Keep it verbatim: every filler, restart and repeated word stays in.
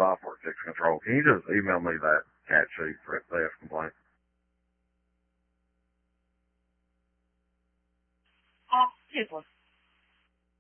apply for eviction control. Can you just email me that cat sheet for that theft complaint? Uh, yes, sir.